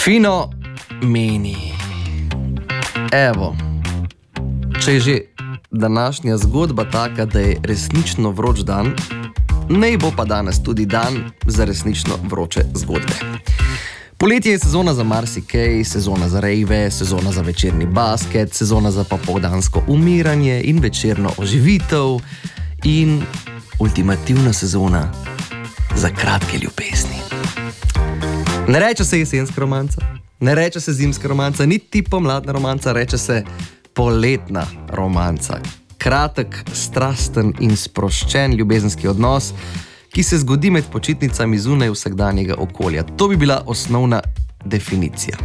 Fino meni. Evo, če je že današnja zgodba taka, da je resnično vroč dan, naj bo pa danes tudi dan za resnično vroče zgodbe. Poletje je sezona za marsikaj, sezona za rejve, sezona za večerni basket, sezona za popoldansko umiranje in večerno oživitev in ultimativna sezona za kratke ljubezni. Ne reče se jesenska romanca, ne reče se zimska romanca, niti pomladna romanca, reče se poletna romanca. Kratek, strasten in sproščen ljubezenski odnos, ki se zgodi med počitnicami zunaj vsakdanjega okolja. To bi bila osnovna definicija.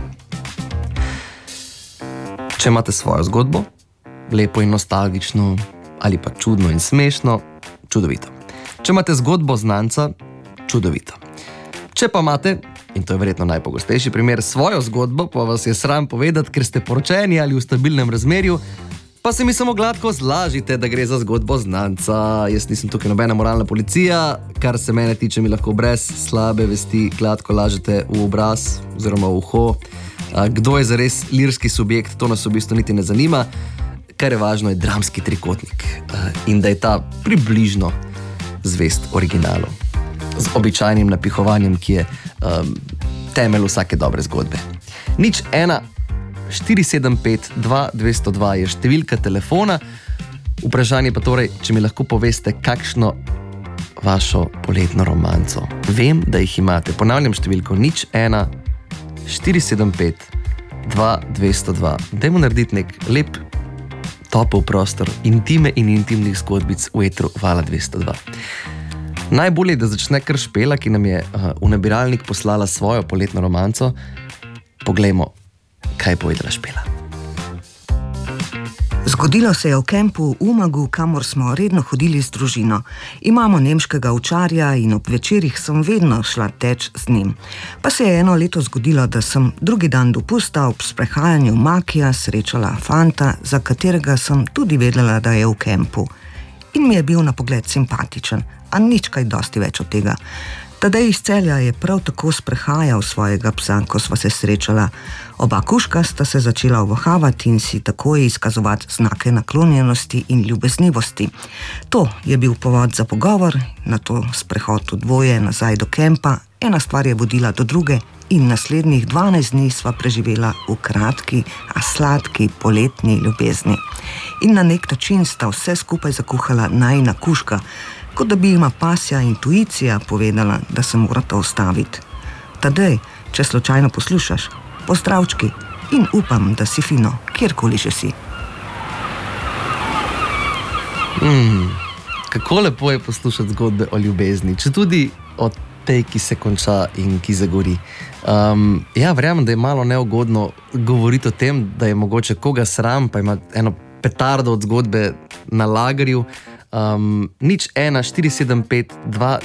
Če imate svojo zgodbo, lepo in nostalgično, ali pa čudno in smešno, čudovito. Če imate zgodbo znanca, čudovito. Če pa imate, in to je verjetno najpogostejši primer, svojo zgodbo, pa vas je sram povedati, ker ste poročeni ali v stabilnem razmerju, pa se mi samo gladko zlažite, da gre za zgodbo znanca. Jaz nisem tukaj nobena moralna policija, kar se mene tiče, mi lahko brez slabe vesti gladko lažete v obraz oziroma v uho. Kdo je zares lirski subjekt, to nas v bistvu niti ne zanima. Kar je važno, je dramski trikotnik in da je ta približno zvest originalu, z običajnim napihovanjem, ki je temelj vsake dobre zgodbe. 01475-2202 je številka telefona. Vprašanje pa torej, če mi lahko poveste, kakšno vašo poletno romanco. Vem, da jih imate. Ponavljam številko 01475-2202. Dajmo narediti nek lep, topel prostor intime in intimnih zgodbic v etru Vala 202. Najbolje je, da začne kar Špela, ki nam je v nabiralnik poslala svojo poletno romanco. Poglejmo, kaj je povedala Špela. Zgodilo se je v kempu v Umagu, kamor smo redno hodili z družino. Imamo nemškega ovčarja in ob večerih sem vedno šla teč z njim. Pa se je eno leto zgodilo, da sem drugi dan dopusta ob sprehajanju Makija srečala fanta, za katerega sem tudi vedela, da je v kempu. In mi je bil na pogled simpatičen, a nič kaj dosti več od tega. Tadej iz Celja je prav tako sprehajal svojega psa, ko sva se srečala. Oba kužka sta se začela ovohavati in si takoj izkazovati znake naklonjenosti in ljubeznivosti. To je bil povod za pogovor, nato sprehod v dvoje nazaj do kempa, ena stvar je vodila do druge in naslednjih 12 dni sva preživela v kratki, a sladki poletni ljubezni. In na nek način sta vse skupaj zakuhala najina kužka, kot da bi jima pasja intuicija povedala, da se morata ustaviti. Tadej, če slučajno poslušaš, pozdravčki in upam, da si fino, kjerkoli že si. Kako lepo je poslušati zgodbe o ljubezni, če tudi o tej, ki se konča in ki zagori. Verjamem, da je malo neugodno govoriti o tem, da je mogoče koga sram, pa ima eno petardo od zgodbe na lagerju. 01475-2202